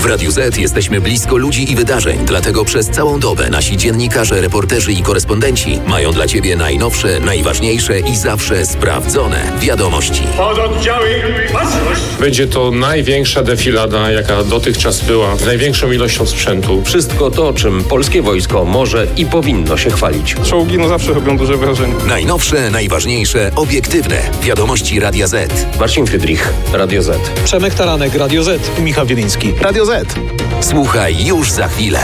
W Radiu Z jesteśmy blisko ludzi i wydarzeń, dlatego przez całą dobę nasi dziennikarze, reporterzy i korespondenci mają dla Ciebie najnowsze, najważniejsze i zawsze sprawdzone wiadomości. Pododdziały, baczność! Będzie to największa defilada, jaka dotychczas była, z największą ilością sprzętu. Wszystko to, czym polskie wojsko może i powinno się chwalić. Czołgi zawsze robią duże wrażenie. Najnowsze, najważniejsze, obiektywne wiadomości Radia Z. Marcin Friedrich, Radio Z. Przemek Taranek, Radio Z. Michał Wieliński, Radio Z. Słuchaj już za chwilę.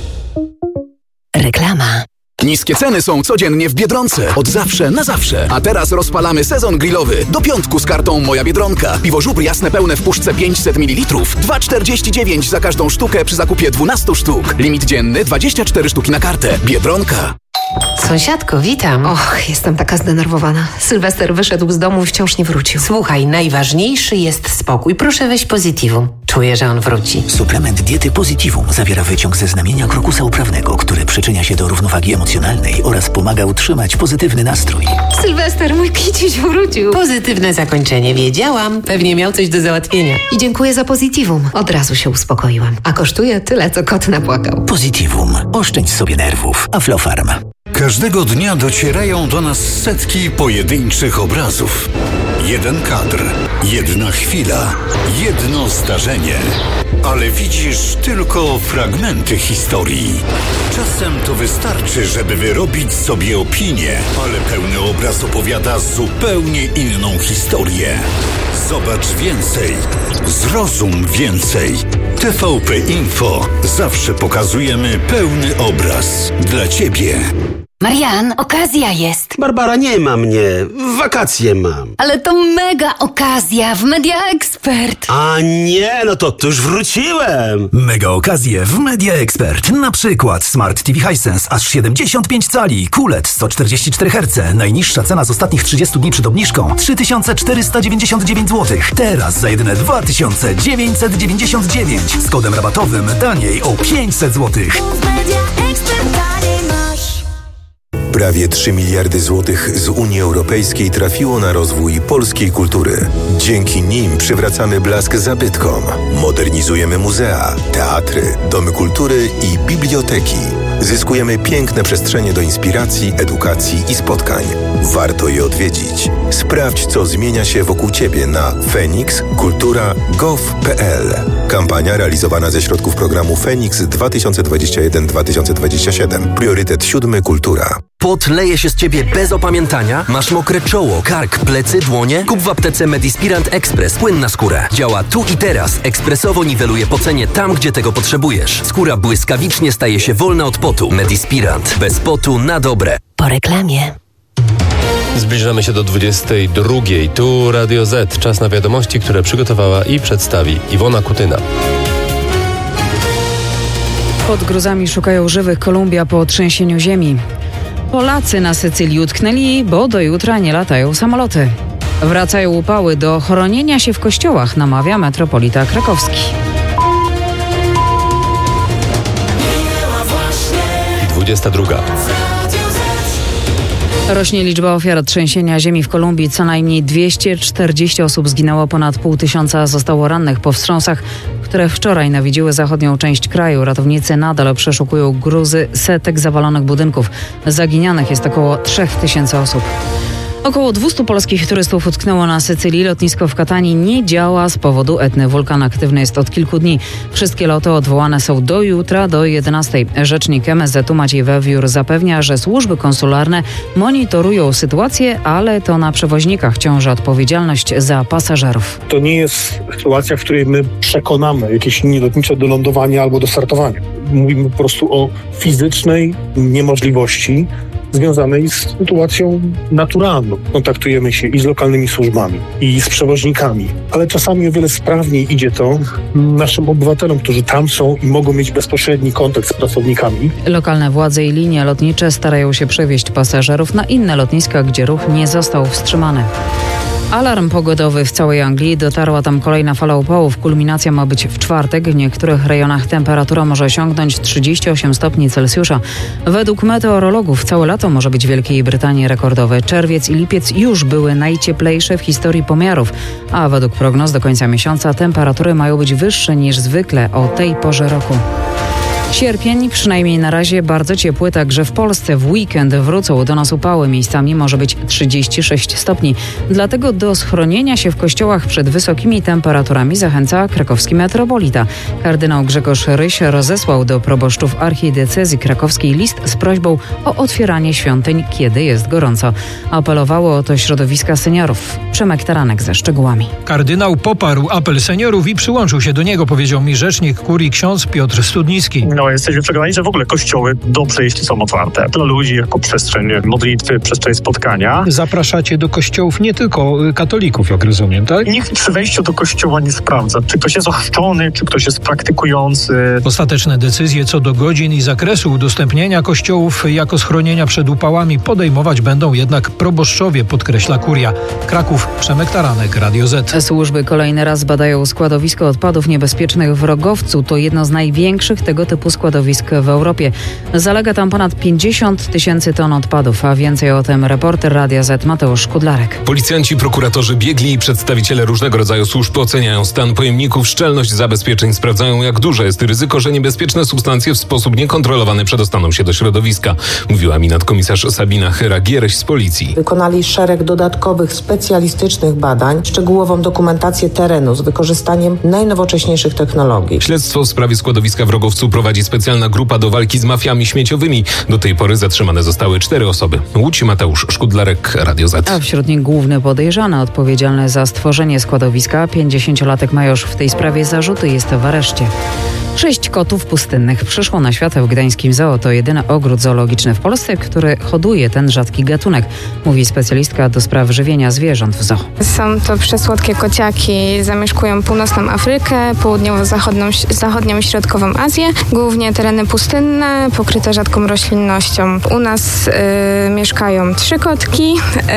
Reklama. Niskie ceny są codziennie w Biedronce. Od zawsze na zawsze. A teraz rozpalamy sezon grillowy. Do piątku z kartą Moja Biedronka. Piwo żubr jasne pełne w puszce 500 ml. 2,49 za każdą sztukę przy zakupie 12 sztuk. Limit dzienny 24 sztuki na kartę. Biedronka. Sąsiadko, witam. Och, jestem taka zdenerwowana. Sylwester wyszedł z domu i wciąż nie wrócił. Słuchaj, najważniejszy jest spokój. Proszę weź Positivum. Czuję, że on wróci. Suplement diety Positivum zawiera wyciąg ze znamienia krokusa uprawnego, który przyczynia się do równowagi emocjonalnej oraz pomaga utrzymać pozytywny nastrój. Sylwester, mój kiciuś wrócił. Pozytywne zakończenie, wiedziałam. Pewnie miał coś do załatwienia. I dziękuję za Positivum. Od razu się uspokoiłam. A kosztuje tyle, co kot napłakał. Positivum. Oszczędź sobie nerwów. Aflofarm. Każdego dnia docierają do nas setki pojedynczych obrazów. Jeden kadr, jedna chwila, jedno zdarzenie. Ale widzisz tylko fragmenty historii. Czasem to wystarczy, żeby wyrobić sobie opinię, ale pełny obraz opowiada zupełnie inną historię. Zobacz więcej, zrozum więcej. TVP Info. Zawsze pokazujemy pełny obraz dla Ciebie. Marian, okazja jest. Barbara, nie ma mnie. Wakacje mam. Ale to mega okazja w Media Expert. A nie, no to już wróciłem. Mega okazje w Media Expert. Na przykład Smart TV Hisense aż 75 cali, QLED 144 Hz. Najniższa cena z ostatnich 30 dni przed obniżką 3499 zł. Teraz za jedyne 2999. Z kodem rabatowym taniej o 500 zł. Prawie 3 miliardy złotych z Unii Europejskiej trafiło na rozwój polskiej kultury. Dzięki nim przywracamy blask zabytkom, modernizujemy muzea, teatry, domy kultury i biblioteki. Zyskujemy piękne przestrzenie do inspiracji, edukacji i spotkań. Warto je odwiedzić. Sprawdź, co zmienia się wokół Ciebie na fenixkultura.gov.pl. Kampania realizowana ze środków programu Fenix 2021-2027. Priorytet 7. Kultura. Pot leje się z Ciebie bez opamiętania? Masz mokre czoło, kark, plecy, dłonie? Kup w aptece Medispirant Express płyn na skórę. Działa tu i teraz. Ekspresowo niweluje pocenie tam, gdzie tego potrzebujesz. Skóra błyskawicznie staje się wolna od potu. Medispirant. Bez potu na dobre. Po reklamie. Zbliżamy się do 22. Tu Radio Z. Czas na wiadomości, które przygotowała i przedstawi Iwona Kutyna. Pod gruzami szukają żywych Kolumbia po trzęsieniu ziemi. Polacy na Sycylii utknęli, bo do jutra nie latają samoloty. Wracają upały, do chronienia się w kościołach namawia metropolita krakowski. 22. Rośnie liczba ofiar trzęsienia ziemi w Kolumbii. Co najmniej 240 osób zginęło, ponad 500 zostało rannych po wstrząsach, które wczoraj nawiedziły zachodnią część kraju. Ratownicy nadal przeszukują gruzy setek zawalonych budynków. Zaginionych jest około 3000 osób. Około 200 polskich turystów utknęło na Sycylii. Lotnisko w Katanii nie działa z powodu Etny. Wulkan aktywny jest od kilku dni. Wszystkie loty odwołane są do jutra do 11. Rzecznik MSZ Maciej Wewiór zapewnia, że służby konsularne monitorują sytuację, ale to na przewoźnikach ciąży odpowiedzialność za pasażerów. To nie jest sytuacja, w której my przekonamy jakieś linie lotnicze do lądowania albo do startowania. Mówimy po prostu o fizycznej niemożliwości związanej z sytuacją naturalną. Kontaktujemy się i z lokalnymi służbami, i z przewoźnikami, ale czasami o wiele sprawniej idzie to naszym obywatelom, którzy tam są i mogą mieć bezpośredni kontakt z pracownikami. Lokalne władze i linie lotnicze starają się przewieźć pasażerów na inne lotniska, gdzie ruch nie został wstrzymany. Alarm pogodowy w całej Anglii. Dotarła tam kolejna fala upałów. Kulminacja ma być w czwartek. W niektórych rejonach temperatura może osiągnąć 38 stopni Celsjusza. Według meteorologów całe lato może być w Wielkiej Brytanii rekordowe. Czerwiec i lipiec już były najcieplejsze w historii pomiarów, a według prognoz do końca miesiąca temperatury mają być wyższe niż zwykle o tej porze roku. Sierpień, przynajmniej na razie, bardzo ciepły, także w Polsce. W weekend wrócą do nas upały. Miejscami może być 36 stopni. Dlatego do schronienia się w kościołach przed wysokimi temperaturami zachęca krakowski metropolita. Kardynał Grzegorz Ryś rozesłał do proboszczów archidiecezji krakowskiej list z prośbą o otwieranie świątyń, kiedy jest gorąco. Apelowało o to środowiska seniorów. Przemek Taranek ze szczegółami. Kardynał poparł apel seniorów i przyłączył się do niego, powiedział mi rzecznik kurii ksiądz Piotr Studnicki. Jesteśmy przekonani, że w ogóle kościoły dobrze, jeśli są otwarte. Dla ludzi jako przestrzeń modlitwy, przestrzeń spotkania. Zapraszacie do kościołów nie tylko katolików, jak rozumiem, tak? Nikt przy wejściu do kościoła nie sprawdza, czy ktoś jest ochrzczony, czy ktoś jest praktykujący. Ostateczne decyzje co do godzin i zakresu udostępnienia kościołów jako schronienia przed upałami podejmować będą jednak proboszczowie, podkreśla kuria. Kraków, Przemek Taranek, Radio Z. Służby kolejny raz badają składowisko odpadów niebezpiecznych w Rogowcu. To jedno z największych tego typu składowisk w Europie. Zalega tam ponad 50 000 ton odpadów, a więcej o tym reporter Radia Z Mateusz Kudlarek. Policjanci, prokuratorzy, biegli i przedstawiciele różnego rodzaju służb oceniają stan pojemników, szczelność zabezpieczeń, sprawdzają jak duże jest ryzyko, że niebezpieczne substancje w sposób niekontrolowany przedostaną się do środowiska, mówiła mi nadkomisarz Sabina Chyra-Giereś z policji. Wykonali szereg dodatkowych, specjalistycznych badań, szczegółową dokumentację terenu z wykorzystaniem najnowocześniejszych technologii. Śledztwo w sprawie składowiska w Rogowcu prowadzi specjalna grupa do walki z mafiami śmieciowymi. Do tej pory zatrzymane zostały 4 osoby. Łódź, Mateusz Szkudlarek, Radio Z. A wśród nich główny podejrzany odpowiedzialny za stworzenie składowiska. 50-latek ma już w tej sprawie zarzuty, jest w areszcie. 6 kotów pustynnych przyszło na świat w gdańskim zoo. To jedyny ogród zoologiczny w Polsce, który hoduje ten rzadki gatunek, mówi specjalistka do spraw żywienia zwierząt w zoo. Są to przesłodkie kociaki, zamieszkują północną Afrykę, południowo-zachodnią i środkową Azję, głównie tereny pustynne, pokryte rzadką roślinnością. U nas mieszkają 3 kotki,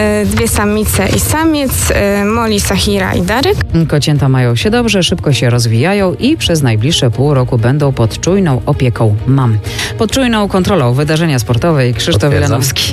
2 samice i samiec, Molly, Sahira i Daryk. Kocięta mają się dobrze, szybko się rozwijają i przez najbliższe pół roku będą pod czujną opieką mam. Pod czujną kontrolą wydarzenia sportowe Krzysztof Wilanowski.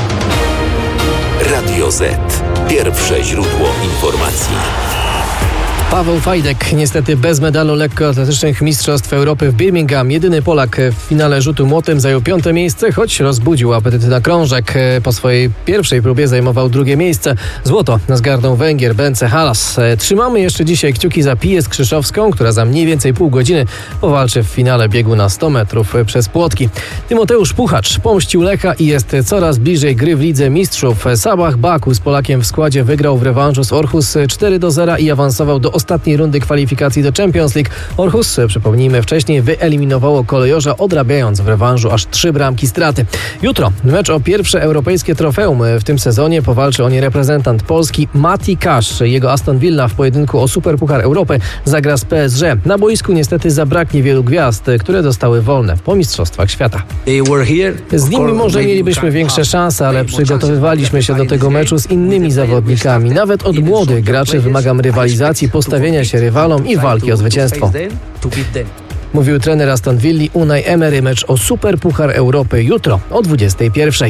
Radio Z. Pierwsze źródło informacji. Paweł Fajdek niestety bez medalu lekkoatletycznych Mistrzostw Europy w Birmingham. Jedyny Polak w finale rzutu młotem zajął 5. miejsce, choć rozbudził apetyty na krążek. Po swojej pierwszej próbie zajmował 2. miejsce. Złoto zgarnął Węgier Bence Halas. Trzymamy jeszcze dzisiaj kciuki za Piję Skrzyszowską, która za mniej więcej pół godziny powalczy w finale biegu na 100 metrów przez płotki. Tymoteusz Puchacz pomścił Lecha i jest coraz bliżej gry w Lidze Mistrzów. Sabah Baku z Polakiem w składzie wygrał w rewanżu z Orhus 4-0 i awansował do ostatniej rundy kwalifikacji do Champions League. Orhus, przypomnijmy, wcześniej wyeliminowało Kolejorza, odrabiając w rewanżu aż 3 bramki straty. Jutro mecz o pierwsze europejskie trofeum w tym sezonie. Powalczy o nie reprezentant Polski Mati Cash. Jego Aston Villa w pojedynku o Superpuchar Europy zagra z PSG. Na boisku niestety zabraknie wielu gwiazd, które dostały wolne po Mistrzostwach Świata. Z nimi może mielibyśmy większe szanse, ale przygotowywaliśmy się do tego meczu z innymi zawodnikami. Nawet od młodych graczy wymagam rywalizacji, postawienia się rywalom i walki o zwycięstwo. Mówił trener Aston Villa Unai Emery. Mecz o Superpuchar Europy jutro o 21:00.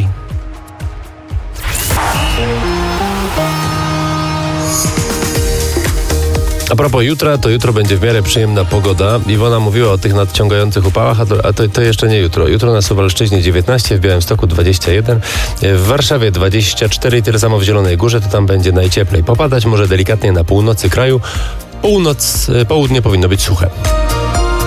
A propos jutra, to jutro będzie w miarę przyjemna pogoda. Iwona mówiła o tych nadciągających upałach, a to jeszcze nie jutro. Jutro na Suwalszczyźnie 19, w Białymstoku 21, w Warszawie 24 i tyle samo w Zielonej Górze, to tam będzie najcieplej. Popadać może delikatnie na północy kraju. Południe powinno być suche.